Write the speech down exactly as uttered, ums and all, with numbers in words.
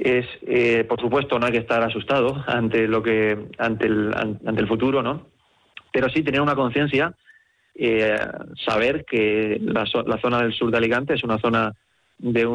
es, eh, por supuesto, no hay que estar asustado ante lo que ante el ante el futuro, ¿no? Pero sí tener una conciencia, eh, saber que la, la zona del sur de Alicante es una zona de un